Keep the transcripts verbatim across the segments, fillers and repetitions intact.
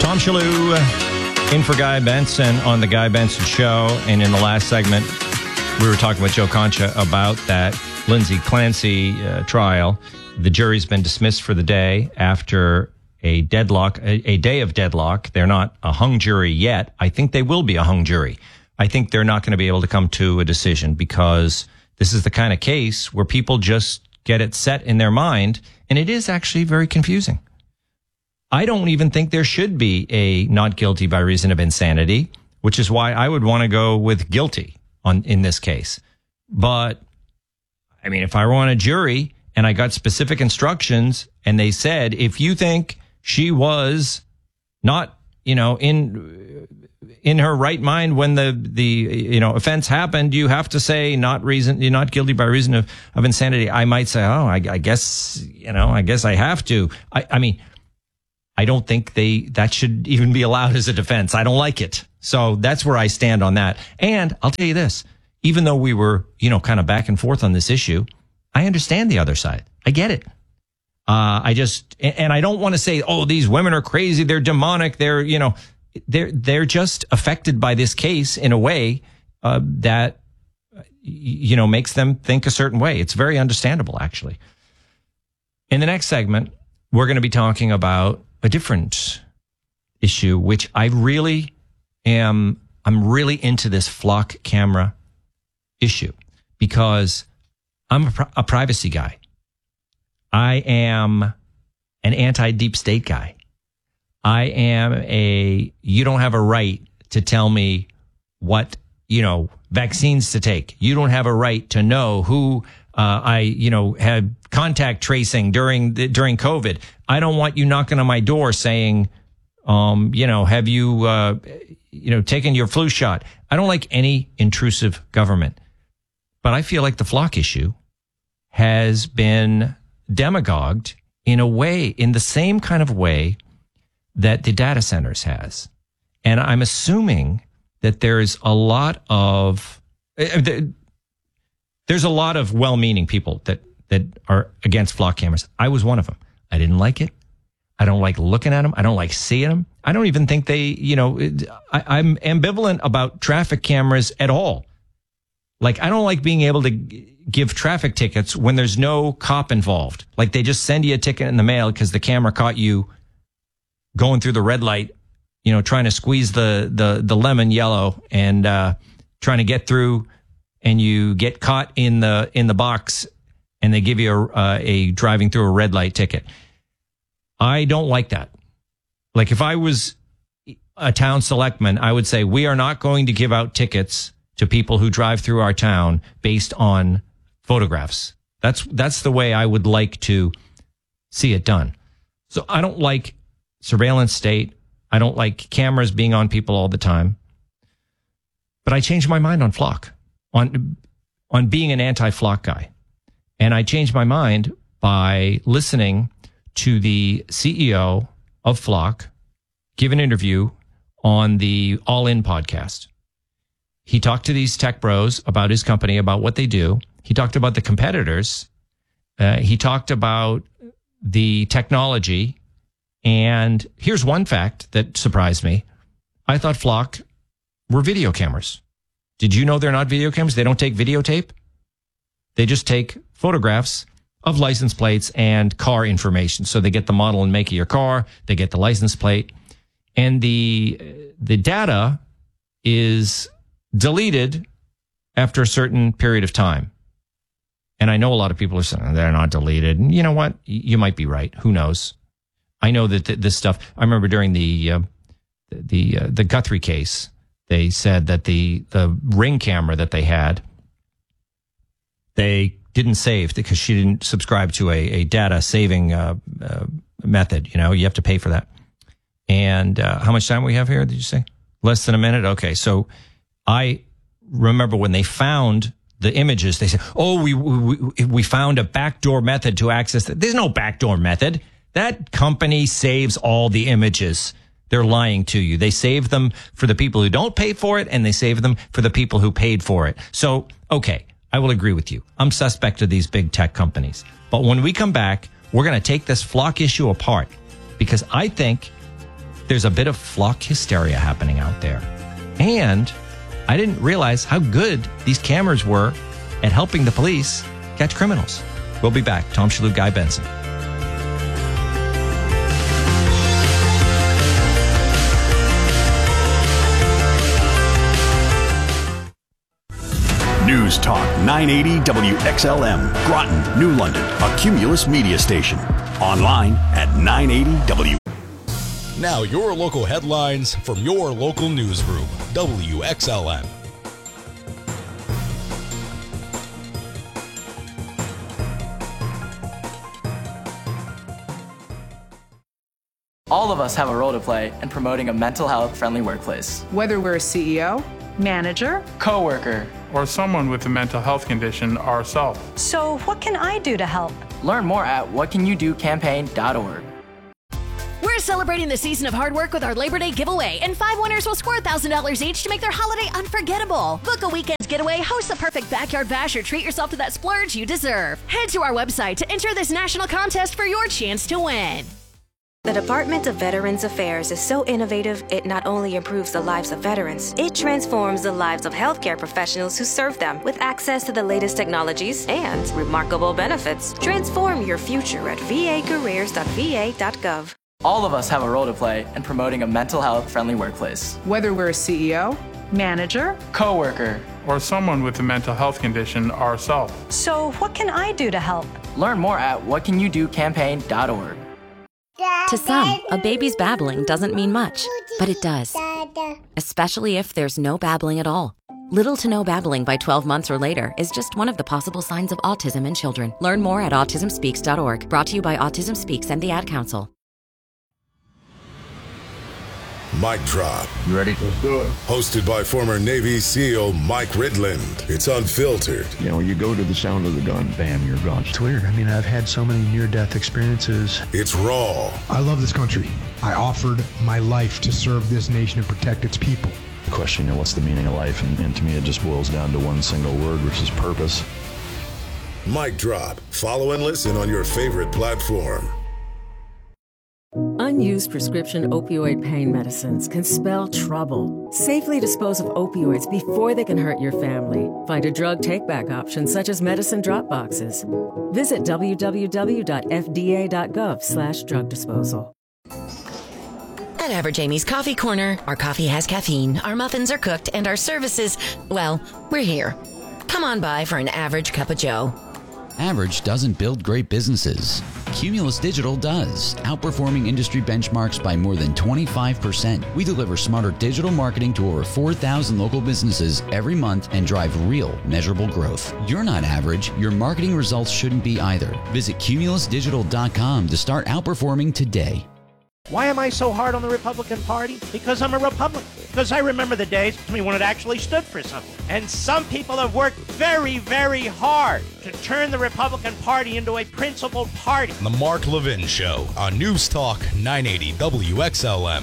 Tom Shalhoub in for Guy Benson on the Guy Benson Show. And in the last segment, we were talking with Joe Concha about that Lindsay Clancy uh, trial. The jury's been dismissed for the day after a deadlock, a, a day of deadlock. They're not a hung jury yet. I think they will be a hung jury. I think they're not going to be able to come to a decision because this is the kind of case where people just get it set in their mind, and it is actually very confusing. I don't even think there should be a not guilty by reason of insanity, which is why I would want to go with guilty on in this case. But, I mean, if I were on a jury and I got specific instructions and they said, if you think she was not, you know, in in her right mind when the, the you know, offense happened, you have to say not reason, you're not guilty by reason of, of insanity. I might say, oh, I, I guess, you know, I guess I have to. I, I mean, I don't think they that should even be allowed as a defense. I don't like it. So that's where I stand on that. And I'll tell you this, even though we were, you know, kind of back and forth on this issue, I understand the other side. I get it. Uh, I just, and I don't want to say, oh, these women are crazy. They're demonic. They're, you know, they're, they're just affected by this case in a way uh, that, you know, makes them think a certain way. It's very understandable, actually. In the next segment, we're going to be talking about a different issue, which I really am, I'm really into this flock camera issue because I'm a, a privacy guy. I am an anti-deep state guy. I am a, you don't have a right to tell me what, you know, vaccines to take. You don't have a right to know who uh, I, you know, had contact tracing during the, during COVID. I don't want you knocking on my door saying, um, you know, have you, uh, you know, taken your flu shot? I don't like any intrusive government. But I feel like the flock issue has been demagogued in a way, in the same kind of way that the data centers has. And I'm assuming that there's a lot of, there's a lot of well-meaning people that, that are against flock cameras. I was one of them. I didn't like it. I don't like looking at them. I don't like seeing them. I don't even think they, you know, I, I'm ambivalent about traffic cameras at all. Like, I don't like being able to give traffic tickets when there's no cop involved. Like, they just send you a ticket in the mail because the camera caught you going through the red light, you know, trying to squeeze the, the, the lemon yellow and, uh, trying to get through, and you get caught in the, in the box and they give you a, uh, a driving through a red light ticket. I don't like that. Like, if I was a town selectman, I would say, we are not going to give out tickets to people who drive through our town based on photographs. That's, that's the way I would like to see it done. So I don't like surveillance state. I don't like cameras being on people all the time. But I changed my mind on flock, on, on being an anti-flock guy. And I changed my mind by listening to the C E O of Flock give an interview on the All In podcast. He talked to these tech bros about his company, about what they do. He talked about the competitors. Uh, he talked about the technology. And here's one fact that surprised me. I thought Flock were video cameras. Did you know they're not video cameras? They don't take videotape. They just take photographs of license plates and car information. So they get the model and make of your car. They get the license plate. And the the data is deleted after a certain period of time. And I know a lot of people are saying they're not deleted. And you know what? You might be right. Who knows? I know that th- this stuff, I remember during the uh, the uh, the Guthrie case, they said that the the Ring camera that they had, they didn't save because she didn't subscribe to a, a data saving uh, uh, method. You know, you have to pay for that. And uh, how much time we have here, did you say? Less than a minute? Okay, so I remember when they found the images, they said, oh, we we, we found a backdoor method to access that. There's no backdoor method. That company saves all the images. They're lying to you. They save them for the people who don't pay for it, and they save them for the people who paid for it. So, okay, I will agree with you. I'm suspect of these big tech companies. But when we come back, we're going to take this Flock issue apart, because I think there's a bit of flock hysteria happening out there. And I didn't realize how good these cameras were at helping the police catch criminals. We'll be back. Tom Shalhoub, Guy Benson. News Talk nine eighty W X L M, Groton, New London, a Cumulus media station. Online at nine eighty W. Now your local headlines from your local newsroom, W X L M. All of us have a role to play in promoting a mental health friendly workplace. Whether we're a C E O, manager, coworker, or someone with a mental health condition ourselves. So what can I do to help? Learn more at what can you do campaign dot org. We're celebrating the season of hard work with our Labor Day giveaway, and five winners will score one thousand dollars each to make their holiday unforgettable. Book a weekend's getaway, host the perfect backyard bash, or treat yourself to that splurge you deserve. Head to our website to enter this national contest for your chance to win. The Department of Veterans Affairs is so innovative, it not only improves the lives of veterans, it transforms the lives of healthcare professionals who serve them with access to the latest technologies and remarkable benefits. Transform your future at v a careers dot v a dot gov. All of us have a role to play in promoting a mental health friendly workplace. Whether we're a C E O, manager, coworker, or someone with a mental health condition ourselves. So what can I do to help? Learn more at what can you do campaign dot org. To some, a baby's babbling doesn't mean much, but it does. Especially if there's no babbling at all. Little to no babbling by twelve months or later is just one of the possible signs of autism in children. Learn more at autism speaks dot org. Brought to you by Autism Speaks and the Ad Council. Mic Drop. You ready? Let's do it. Hosted by former Navy SEAL Mike Ridland. It's unfiltered. You know, you go to the sound of the gun, bam, you're gone. It's weird. I mean, I've had so many near-death experiences. It's raw. I love this country. I offered my life to serve this nation and protect its people. The question, you know, what's the meaning of life? And, and to me, it just boils down to one single word, which is purpose. Mic Drop. Follow and listen on your favorite platform. Unused prescription opioid pain medicines can spell trouble. Safely dispose of opioids before they can hurt your family. Find a drug take-back option such as medicine drop boxes. Visit w w w dot f d a dot gov slash drug disposal. At Average Amy's Coffee Corner, our coffee has caffeine, our muffins are cooked, and our services, well, we're here. Come on by for an average cup of joe. Average doesn't build great businesses. Cumulus Digital does, outperforming industry benchmarks by more than twenty-five percent. We deliver smarter digital marketing to over four thousand local businesses every month and drive real, measurable growth. You're not average. Your marketing results shouldn't be either. Visit cumulus digital dot com to start outperforming today. Why am I so hard on the Republican Party? Because I'm a Republican. Because I remember the days when it actually stood for something. And some people have worked very, very hard to turn the Republican Party into a principled party. The Mark Levin Show on News Talk nine eighty W X L M.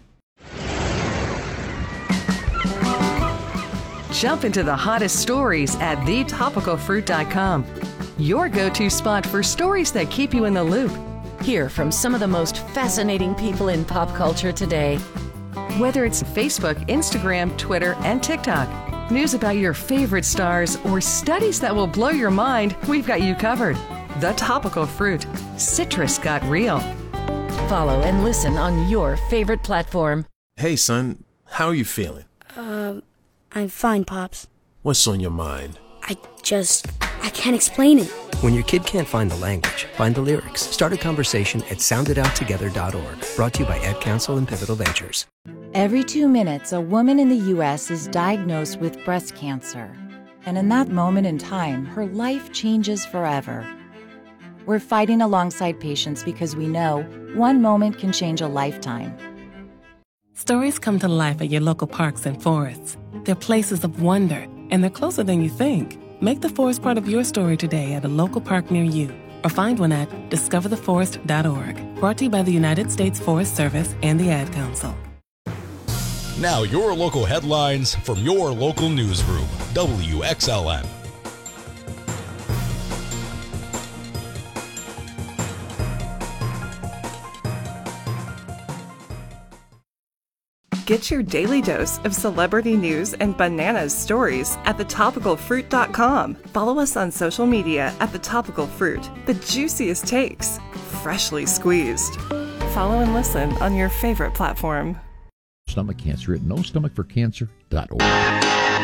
Jump into the hottest stories at the topical fruit dot com. Your go-to spot for stories that keep you in the loop. Hear from some of the most fascinating people in pop culture today. Whether it's Facebook, Instagram, Twitter, and TikTok, news about your favorite stars, or studies that will blow your mind, we've got you covered. The Topical Fruit. Citrus got real. Follow and listen on your favorite platform. Hey, son, how are you feeling? Um, I'm fine, Pops. What's on your mind? I just, I can't explain it. When your kid can't find the language, find the lyrics. Start a conversation at sound it out together dot org. Brought to you by Ad Council and Pivotal Ventures. Every two minutes, a woman in the U S is diagnosed with breast cancer. And in that moment in time, her life changes forever. We're fighting alongside patients because we know one moment can change a lifetime. Stories come to life at your local parks and forests. They're places of wonder, and they're closer than you think. Make the forest part of your story today at a local park near you, or find one at discover the forest dot org. Brought to you by the United States Forest Service and the Ad Council. Now your local headlines from your local newsroom, W X L M. Get your daily dose of celebrity news and bananas stories at the topical fruit dot com. Follow us on social media at The Topical Fruit. The juiciest takes, freshly squeezed. Follow and listen on your favorite platform. Stomach cancer at no stomach for cancer dot org.